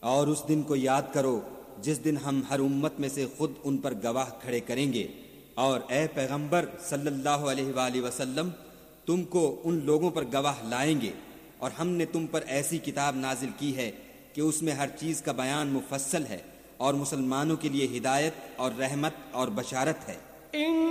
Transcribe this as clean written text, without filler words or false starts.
और उस दिन को याद करो जिस दिन हम हर उम्मत में से खुद उन पर गवाह खड़े करेंगे। और ए पैगंबर सल्लल्लाहु अलैहि वसल्लम, तुमको उन लोगों पर गवाह लाएंगे और हमने तुम पर ऐसी किताब नाजिल की है कि उसमें हर चीज़ का बयान मुफस्सल है और मुसलमानों के लिए हिदायत और रहमत और बशारत है।